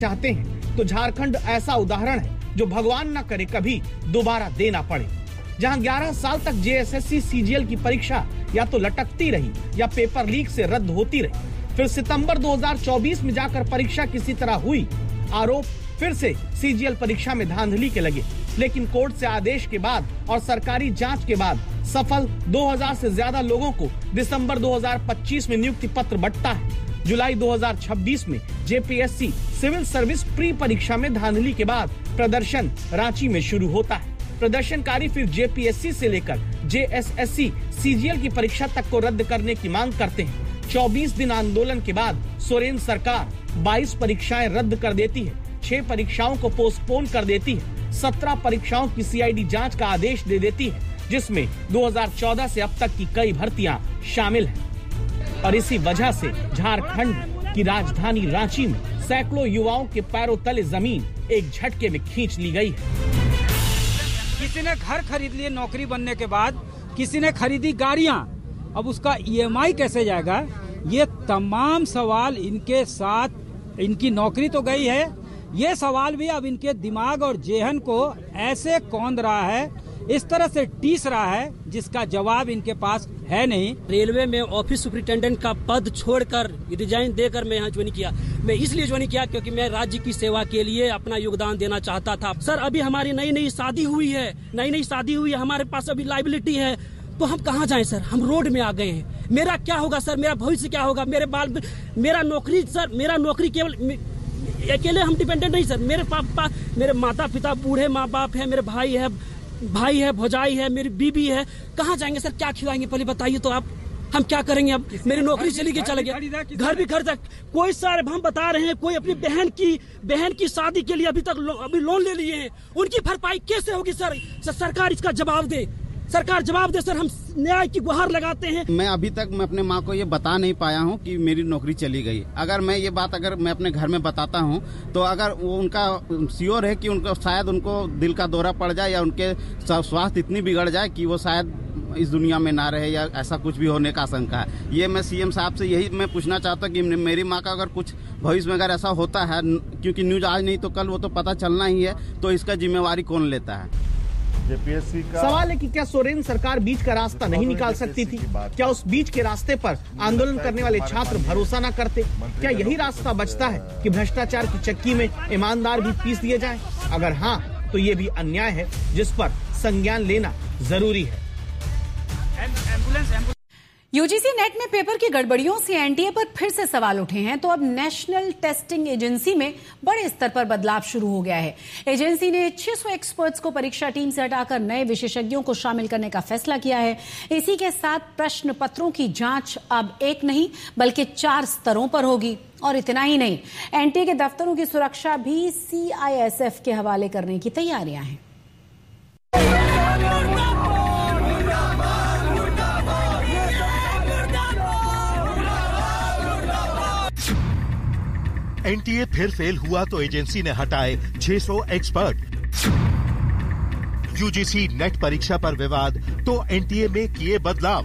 चाहते हैं तो झारखंड ऐसा उदाहरण है जो भगवान न करे कभी दोबारा देना पड़े। जहां 11 साल तक जेएसएससी सीजीएल की परीक्षा या तो लटकती रही या पेपर लीक से रद्द होती रही। फिर सितंबर 2024 में जाकर परीक्षा किसी तरह हुई। आरोप फिर से सीजीएल परीक्षा में धांधली के लगे, लेकिन कोर्ट से आदेश के बाद और सरकारी जांच के बाद सफल 2000 से ज्यादा लोगों को दिसंबर 2025 में नियुक्ति पत्र बंटता है। जुलाई 2026 में जेपीएससी सिविल सर्विस प्री परीक्षा में धांधली के बाद प्रदर्शन रांची में शुरू होता है। प्रदर्शनकारी फिर जेपीएससी से लेकर जेएसएससी सीजीएल की परीक्षा तक को रद्द करने की मांग करते हैं। 24 दिन आंदोलन के बाद सोरेन सरकार 22 परीक्षाएं रद्द कर देती है, 6 परीक्षाओं को पोस्टपोन कर देती है, 17 परीक्षाओं की सीआईडी जांच का आदेश दे देती है, जिसमें 2014 से अब तक की कई भर्तियां शामिल हैं। और इसी वजह से झारखंड की राजधानी रांची में सैकड़ों युवाओं के पैरों तले जमीन एक झटके में खींच ली गई है। किसी ने घर खरीद लिए नौकरी बनने के बाद, किसी ने खरीदी गाड़ियां, अब उसका ईएमआई कैसे जाएगा? ये तमाम सवाल इनके साथ, इनकी नौकरी तो गई है, ये सवाल भी अब इनके दिमाग और जेहन को ऐसे कौंध रहा है, इस तरह से टीस रहा है जिसका जवाब इनके पास है नहीं। रेलवे में ऑफिस सुपरिटेंडेंट का पद छोड़कर रिजाइन देकर मैं यहाँ ज्वाइन किया। मैं इसलिए ज्वाइन किया क्योंकि मैं राज्य की सेवा के लिए अपना योगदान देना चाहता था। सर अभी हमारी नई शादी हुई है, हमारे पास अभी लाइबिलिटी है, तो हम कहाँ जाएं सर? हम रोड में आ गए हैं। मेरा क्या होगा सर? मेरा भविष्य क्या होगा? मेरा नौकरी सर, मेरा नौकरी केवल अकेले हम डिपेंडेंट नहीं सर। मेरे पापा, मेरे माता पिता बूढ़े माँ बाप है, मेरे भाई है, भौजाई है, मेरी बीबी है, कहाँ जाएंगे सर? क्या खिलाएंगे? पहले बताइए तो आप। हम क्या करेंगे अब? मेरी नौकरी चली गई, चले गया, घर भी खर्चा। कोई सर हम बता रहे हैं, कोई अपनी बहन की शादी के लिए अभी लोन ले लिए हैं, उनकी भरपाई कैसे होगी सर? सरकार इसका जवाब दे, सरकार जवाब दे सर। हम न्याय की गुहार लगाते हैं। मैं अभी तक मैं अपने माँ को ये बता नहीं पाया हूँ कि मेरी नौकरी चली गई। अगर मैं ये बात अगर मैं अपने घर में बताता हूँ तो अगर वो उनका श्योर है कि उनको शायद उनको दिल का दौरा पड़ जाए या उनके स्वास्थ्य इतनी बिगड़ जाए कि वो शायद इस दुनिया में ना रहे या ऐसा कुछ भी होने का आशंका है। ये मैं सीएम साहब से यही मैं पूछना चाहता हूँ कि मेरी माँ का अगर कुछ भविष्य में अगर ऐसा होता है, क्योंकि न्यूज आज नहीं तो कल वो तो पता चलना ही है, तो इसका जिम्मेवारी कौन लेता है? जेपीएससी का सवाल है कि क्या सोरेन सरकार बीच का रास्ता नहीं निकाल सकती थी? क्या उस बीच के रास्ते पर आंदोलन करने वाले छात्र भरोसा न करते? क्या यही रास्ता बचता है कि भ्रष्टाचार की चक्की में ईमानदार भी पीस दिए जाएं? अगर हाँ, तो ये भी अन्याय है जिस पर संज्ञान लेना जरूरी है। यूजीसी नेट में पेपर की गड़बड़ियों से एनटीए पर फिर से सवाल उठे हैं, तो अब नेशनल टेस्टिंग एजेंसी में बड़े स्तर पर बदलाव शुरू हो गया है। एजेंसी ने 600 एक्सपर्ट्स को परीक्षा टीम से हटाकर नए विशेषज्ञों को शामिल करने का फैसला किया है। इसी के साथ प्रश्न पत्रों की जांच अब 1 नहीं बल्कि 4 स्तरों पर होगी। और इतना ही नहीं, एनटीए के दफ्तरों की सुरक्षा भी सीआईएसएफ के हवाले करने की तैयारियां हैं। एनटीए फिर फेल हुआ तो एजेंसी ने हटाए 600 एक्सपर्ट। यूजीसी नेट परीक्षा पर विवाद तो एनटीए में किए बदलाव।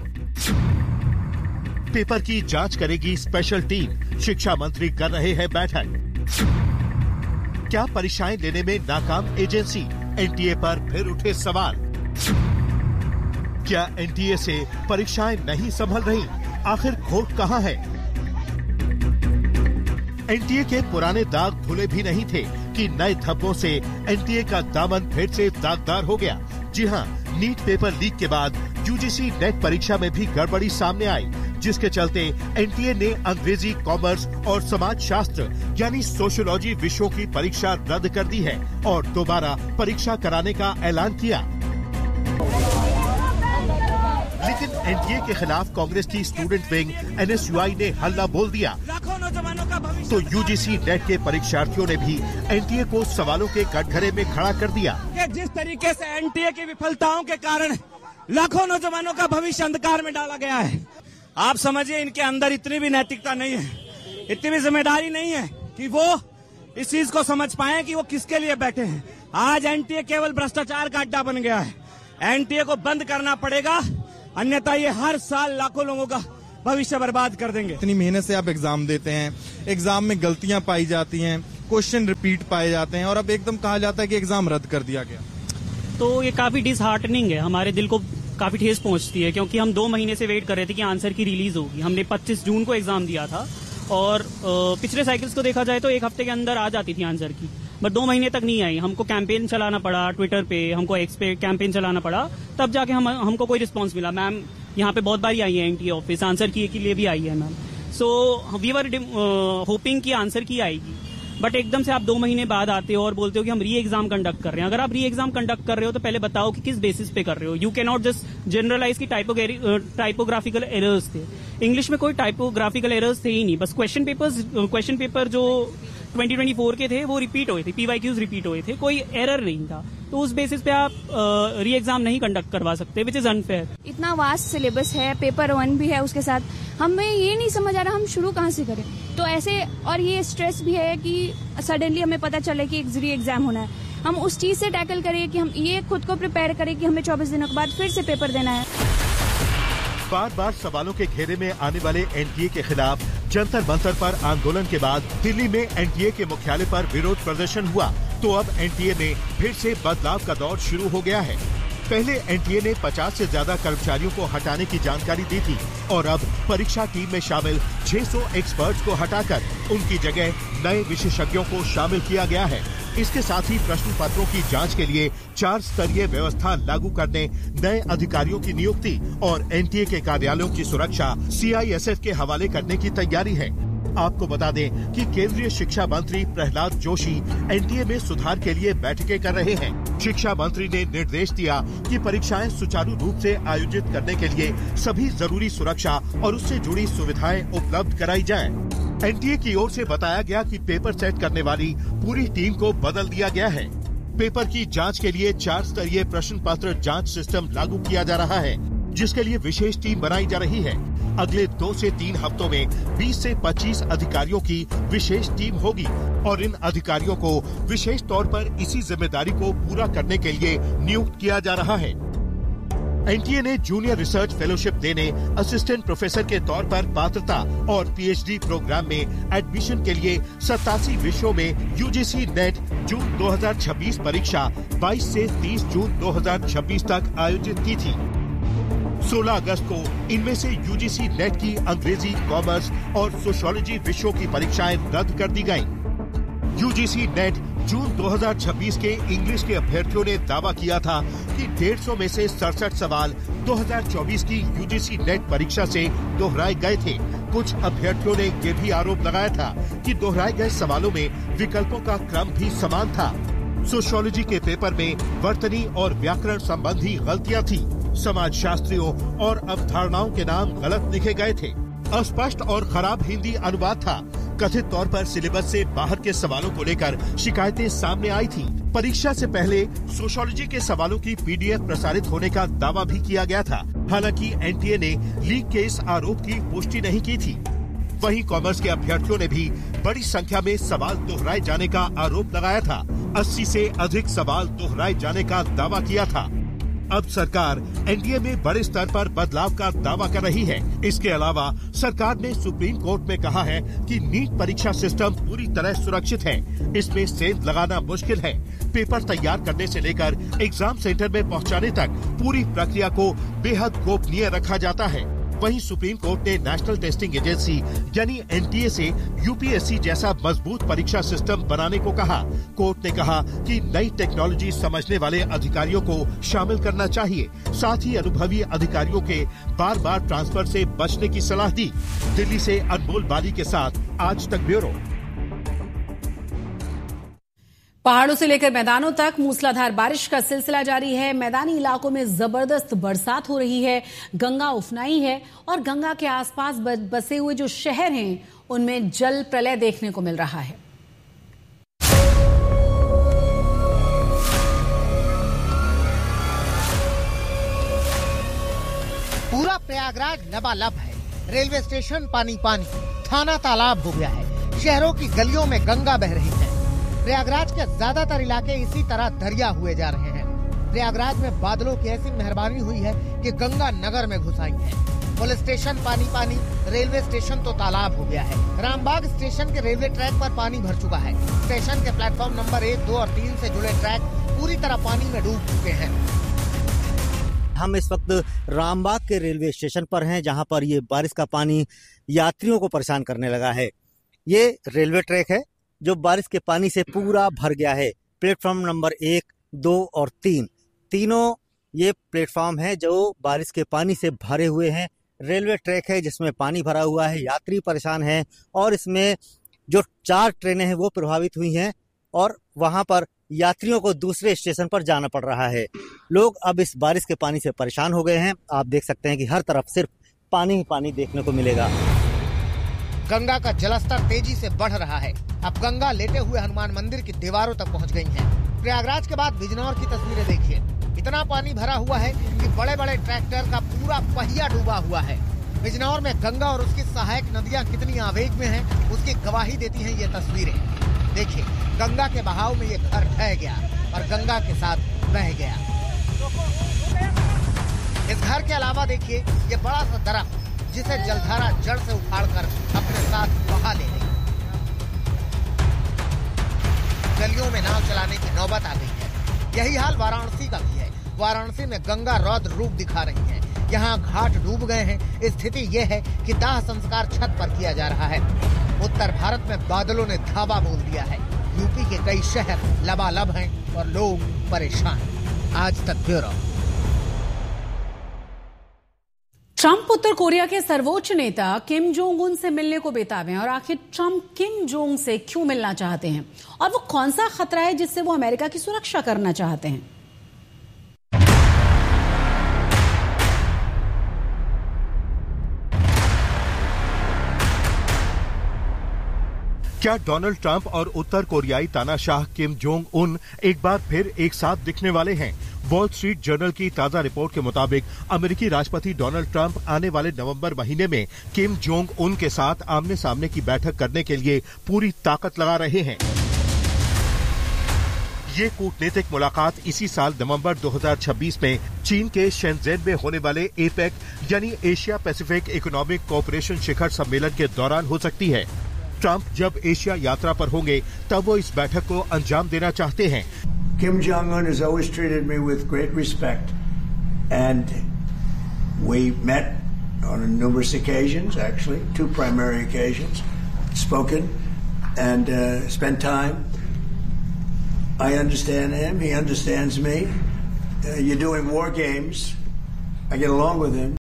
पेपर की जांच करेगी स्पेशल टीम, शिक्षा मंत्री कर रहे हैं बैठक। क्या परीक्षाएं लेने में नाकाम एजेंसी? एनटीए पर फिर उठे सवाल। क्या एनटीए से परीक्षाएं नहीं संभल रही? आखिर खोट कहां है? एनटीए के पुराने दाग धुले भी नहीं थे कि नए धब्बों से एनटीए का दामन फिर से दागदार हो गया। जी हां, नीट पेपर लीक के बाद यूजीसी नेट परीक्षा में भी गड़बड़ी सामने आई, जिसके चलते एनटीए ने अंग्रेजी, कॉमर्स और समाज शास्त्र यानी सोशियोलॉजी विषयों की परीक्षा रद्द कर दी है और दोबारा परीक्षा कराने का ऐलान किया। लेकिन एनटीए के खिलाफ कांग्रेस की स्टूडेंट विंग एनएसयूआई ने हल्ला बोल दिया, तो यूजीसी नेट के परीक्षार्थियों ने भी एनटीए को सवालों के कटघरे में खड़ा कर दिया। जिस तरीके से एनटीए की विफलताओं के कारण लाखों नौजवानों का भविष्य अंधकार में डाला गया है, आप समझिए इनके अंदर इतनी भी नैतिकता नहीं है, इतनी भी जिम्मेदारी नहीं है कि वो इस चीज को समझ पाए कि वो किसके लिए बैठे हैं। आज एनटीए केवल भ्रष्टाचार का अड्डा बन गया है। एनटीए को बंद करना पड़ेगा, अन्यथा ये हर साल लाखों लोगों का भविष्य बर्बाद कर देंगे। इतनी मेहनत से आप एग्जाम देते हैं, एग्जाम में गलतियां पाई जाती हैं, क्वेश्चन रिपीट पाए जाते हैं और अब एकदम कहा जाता है कि एग्जाम रद्द कर दिया गया। तो ये काफी डिसहार्टनिंग है, हमारे दिल को काफी ठेस पहुंचती है, क्योंकि हम 2 महीने से वेट कर रहे थे कि आंसर की रिलीज होगी। हमने 25 जून को एग्जाम दिया था और पिछले साइकिल्स को देखा जाए तो 1 हफ्ते के अंदर आ जाती थी आंसर की, बट 2 महीने तक नहीं आई। हमको कैंपेन चलाना पड़ा, ट्विटर पे, हमको एक्स पे कैंपेन चलाना पड़ा, तब जाके हमको कोई रिस्पांस मिला। मैम यहाँ पे बहुत बारी आई है एनटीए ऑफिस, आंसर की के लिए भी आई है ma'am. So we were hoping कि आंसर की आएगी, बट एकदम से आप 2 महीने बाद आते हो और बोलते हो कि हम री एग्जाम कंडक्ट कर रहे हैं। अगर आप री एग्जाम कंडक्ट कर रहे हो तो पहले बताओ कि किस बेसिस पे कर रहे हो। You can not just generalise की टाइपोग्राफिकल एरर्स थे। इंग्लिश में कोई टाइपोग्राफिकल एरर्स थे ही नहीं, बस क्वेश्चन पेपर जो 2024 के थे वो रिपीट हुए थे, PYQs रिपीट हुए थे, कोई एरर नहीं था। तो उस बेसिस पे आप री एग्जाम नहीं कंडक्ट करवा सकते, विच इज अनफेयर। इतना वास्ट सिलेबस है, पेपर 1 भी है उसके साथ, हमें ये नहीं समझ आ रहा हम शुरू कहाँ से करें। तो ऐसे, और ये स्ट्रेस भी है कि सडनली हमें पता चले कि री एग्जाम होना है, हम उस चीज से टैकल करें कि हम ये खुद को प्रिपेयर करें कि हमें 24 दिनों के बाद फिर से पेपर देना है। बार बार सवालों के घेरे में आने वाले एनटीए के खिलाफ जंतर मंतर पर आंदोलन के बाद दिल्ली में एनटीए के मुख्यालय पर विरोध प्रदर्शन हुआ, तो अब एनटीए में फिर से बदलाव का दौर शुरू हो गया है। पहले एनटीए ने 50 से ज्यादा कर्मचारियों को हटाने की जानकारी दी थी और अब परीक्षा टीम में शामिल 600 एक्सपर्ट्स को हटाकर उनकी जगह नए विशेषज्ञों को शामिल किया गया है। इसके साथ ही प्रश्न पत्रों की जांच के लिए 4 स्तरीय व्यवस्था लागू करने, नए अधिकारियों की नियुक्ति और एनटीए के कार्यालयों की सुरक्षा CISF के हवाले करने की तैयारी है। आपको बता दें कि केंद्रीय शिक्षा मंत्री प्रहलाद जोशी एनटीए में सुधार के लिए बैठकें कर रहे हैं। शिक्षा मंत्री ने निर्देश दिया कि परीक्षाएं सुचारू रूप से आयोजित करने के लिए सभी जरूरी सुरक्षा और उससे जुड़ी सुविधाएं उपलब्ध कराई जाएं। एनटीए की ओर से बताया गया कि पेपर सेट करने वाली पूरी टीम को बदल दिया गया है। पेपर की जांच के लिए 4 स्तरीय प्रश्न पत्र जांच सिस्टम लागू किया जा रहा है, जिसके लिए विशेष टीम बनाई जा रही है। अगले 2 से 3 हफ्तों में 20 से 25 अधिकारियों की विशेष टीम होगी और इन अधिकारियों को विशेष तौर पर इसी जिम्मेदारी को पूरा करने के लिए नियुक्त किया जा रहा है। एनटीए ने जूनियर रिसर्च फेलोशिप देने, असिस्टेंट प्रोफेसर के तौर पर पात्रता और PhD प्रोग्राम में एडमिशन के लिए 87 विषयों में UGC नेट जून 2026 परीक्षा 22 से 30 जून 2026 तक आयोजित की थी। 16 अगस्त को इनमें से UGC नेट की अंग्रेजी, कॉमर्स और सोशियोलॉजी विषयों की परीक्षाएं रद्द कर दी गयी। UGC नेट जून 2026 के इंग्लिश के अभ्यर्थियों ने दावा किया था कि 150 में से 67 सवाल 2024 की UGC नेट परीक्षा से दोहराए गए थे। कुछ अभ्यर्थियों ने ये भी आरोप लगाया था कि दोहराए गए सवालों में विकल्पों का क्रम भी समान था। सोशियोलॉजी के पेपर में वर्तनी और व्याकरण संबंधी गलतियां थी। समाज शास्त्रियों और अवधारणाओं के नाम गलत लिखे गए थे। अस्पष्ट और खराब हिंदी अनुवाद था। कथित तौर पर सिलेबस से बाहर के सवालों को लेकर शिकायतें सामने आई थी। परीक्षा से पहले सोशियोलॉजी के सवालों की PDF प्रसारित होने का दावा भी किया गया था। हालांकि एनटीए ने लीक के इस आरोप की पुष्टि नहीं की थी। वहीं कॉमर्स के अभ्यर्थियों ने भी बड़ी संख्या में सवाल दोहराए जाने का आरोप लगाया था। 80 से अधिक सवाल दोहराए जाने का दावा किया था। अब सरकार एनटीए में बड़े स्तर पर बदलाव का दावा कर रही है। इसके अलावा सरकार ने सुप्रीम कोर्ट में कहा है कि नीट परीक्षा सिस्टम पूरी तरह सुरक्षित है। इसमें सेंध लगाना मुश्किल है। पेपर तैयार करने से लेकर एग्जाम सेंटर में पहुंचाने तक पूरी प्रक्रिया को बेहद गोपनीय रखा जाता है। वहीं सुप्रीम कोर्ट ने नेशनल टेस्टिंग एजेंसी यानी एनटीए से यूपीएससी जैसा मजबूत परीक्षा सिस्टम बनाने को कहा। कोर्ट ने कहा कि नई टेक्नोलॉजी समझने वाले अधिकारियों को शामिल करना चाहिए। साथ ही अनुभवी अधिकारियों के बार बार ट्रांसफर से बचने की सलाह दी। दिल्ली से अनमोल बाली के साथ आज तक ब्यूरो। पहाड़ों से लेकर मैदानों तक मूसलाधार बारिश का सिलसिला जारी है। मैदानी इलाकों में जबरदस्त बरसात हो रही है। गंगा उफनाई है और गंगा के आसपास बसे हुए जो शहर हैं उनमें जल प्रलय देखने को मिल रहा है। पूरा प्रयागराज लबालब है। रेलवे स्टेशन पानी पानी, थाना तालाब हो गया है। शहरों की गलियों में गंगा बह रही है। प्रयागराज के ज्यादातर इलाके इसी तरह दरिया हुए जा रहे हैं। प्रयागराज में बादलों की ऐसी मेहरबानी हुई है कि गंगा नगर में घुस आई है। पुलिस स्टेशन पानी पानी, रेलवे स्टेशन तो तालाब हो गया है। रामबाग स्टेशन के रेलवे ट्रैक पर पानी भर चुका है। स्टेशन के प्लेटफॉर्म नंबर 1, 2 और 3 से जुड़े ट्रैक पूरी तरह पानी में डूब चुके हैं। हम इस वक्त रामबाग के रेलवे स्टेशन पर हैं, जहां पर ये बारिश का पानी यात्रियों को परेशान करने लगा है। ये रेलवे ट्रैक है जो बारिश के पानी से पूरा भर गया है। प्लेटफॉर्म नंबर 1, 2 और 3 तीनों ये प्लेटफॉर्म है जो बारिश के पानी से भरे हुए हैं। रेलवे ट्रैक है जिसमें पानी भरा हुआ है, यात्री परेशान हैं और इसमें जो 4 ट्रेनें हैं वो प्रभावित हुई हैं और वहां पर यात्रियों को दूसरे स्टेशन पर जाना पड़ रहा है। लोग अब इस बारिश के पानी से परेशान हो गए हैं। आप देख सकते हैं कि हर तरफ सिर्फ पानी ही पानी देखने को मिलेगा। गंगा का जलस्तर तेजी से बढ़ रहा है। अब गंगा लेटे हुए हनुमान मंदिर की दीवारों तक पहुंच गई है। प्रयागराज के बाद बिजनौर की तस्वीरें देखिए। इतना पानी भरा हुआ है कि बड़े बड़े ट्रैक्टर का पूरा पहिया डूबा हुआ है। बिजनौर में गंगा और उसकी सहायक नदियां कितनी आवेग में हैं, उसकी गवाही देती हैं ये तस्वीरें। देखिए, गंगा के बहाव में ये घर ढह गया और गंगा के साथ बह गया। इस घर के अलावा देखिए ये बड़ा सा दरख्त जिसे जलधारा जड़ से उखाड़कर अपने साथ बहा ले गई। गलियों में नाव चलाने की नौबत आ गई है। यही हाल वाराणसी का भी है। वाराणसी में गंगा रौद्र रूप दिखा रही है। यहाँ घाट डूब गए हैं। स्थिति ये है कि दाह संस्कार छत पर किया जा रहा है। उत्तर भारत में बादलों ने धावा बोल दिया है। यूपी के कई शहर लबालब हैं और लोग परेशान। आज तक ब्यूरो। ट्रंप उत्तर कोरिया के सर्वोच्च नेता किम जोंग उन से मिलने को बेताब हैं और आखिर ट्रंप किम जोंग से क्यों मिलना चाहते हैं और वो कौन सा खतरा है जिससे वो अमेरिका की सुरक्षा करना चाहते हैं। क्या डोनाल्ड ट्रंप और उत्तर कोरियाई तानाशाह किम जोंग उन एक बार फिर एक साथ दिखने वाले हैं? वॉल स्ट्रीट जर्नल की ताजा रिपोर्ट के मुताबिक अमेरिकी राष्ट्रपति डोनाल्ड ट्रंप आने वाले नवंबर महीने में किम जोंग उन के साथ आमने सामने की बैठक करने के लिए पूरी ताकत लगा रहे हैं। ये कूटनीतिक मुलाकात इसी साल नवंबर 2026 में चीन के शेंज़ेन में होने वाले एपेक यानी एशिया पैसिफिक इकोनॉमिक कोऑपरेशन शिखर सम्मेलन के दौरान हो सकती है। ट्रंप जब एशिया यात्रा पर होंगे तब वो इस बैठक को अंजाम देना चाहते हैं। Kim Jong-un has always treated me with great respect, and we met on numerous occasions, actually 2 primary occasions, spoken and spent time. I understand him, he understands me. You're doing war games. I get along with him.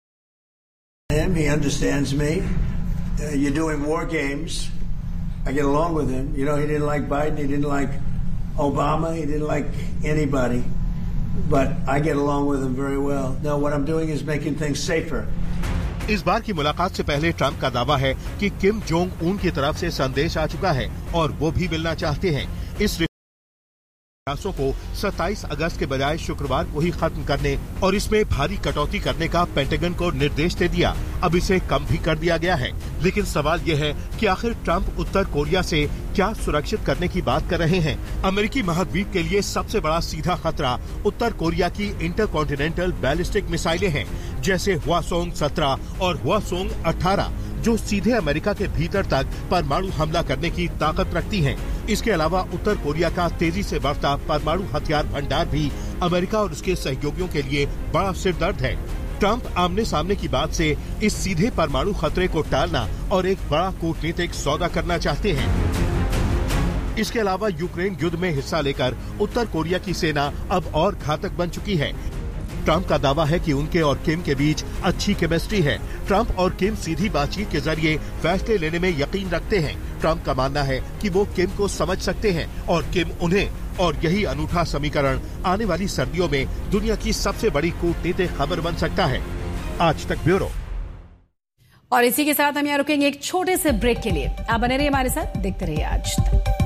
He understands me. You're doing war games. I get along with him. You know, he didn't like Biden, he didn't like Obama, he didn't like anybody, but I get along with him very well. Now what I'm doing is making things safer. इस बार की मुलाकात से पहले Trump का दावा है कि Kim Jong Un की तरफ से संदेश आ चुका है और वो भी मिलना चाहते हैं। इस प्रयासों को 27 अगस्त के बजाय शुक्रवार को ही खत्म करने और इसमें भारी कटौती करने का पेंटागन को निर्देश दे दिया। अब इसे कम भी कर दिया गया है। लेकिन सवाल यह है कि आखिर ट्रंप उत्तर कोरिया से क्या सुरक्षित करने की बात कर रहे हैं? अमेरिकी महाद्वीप के लिए सबसे बड़ा सीधा खतरा उत्तर कोरिया की इंटरकॉन्टिनेंटल बैलिस्टिक मिसाइलें हैं, जैसे हवासोंग 17 और हवासोंग 18, जो सीधे अमेरिका के भीतर तक परमाणु हमला करने की ताकत रखती हैं। इसके अलावा उत्तर कोरिया का तेजी से बढ़ता परमाणु हथियार भंडार भी अमेरिका और उसके सहयोगियों के लिए बड़ा सिरदर्द है। ट्रंप आमने सामने की बात से इस सीधे परमाणु खतरे को टालना और एक बड़ा कूटनीतिक सौदा करना चाहते हैं। इसके अलावा यूक्रेन युद्ध में हिस्सा लेकर उत्तर कोरिया की सेना अब और घातक बन चुकी है। ट्रंप का दावा है कि उनके और किम के बीच अच्छी केमिस्ट्री है। ट्रंप और किम सीधी बातचीत के जरिए फैसले लेने में यकीन रखते हैं। ट्रंप का मानना है कि वो किम को समझ सकते हैं और किम उन्हें, और यही अनूठा समीकरण आने वाली सर्दियों में दुनिया की सबसे बड़ी कूटनीतिक खबर बन सकता है। आज तक ब्यूरो। और इसी के साथ हम यहाँ रुकेंगे एक छोटे से ब्रेक के लिए। आप बने रहिए हमारे साथ, देखते रहिए आज तक।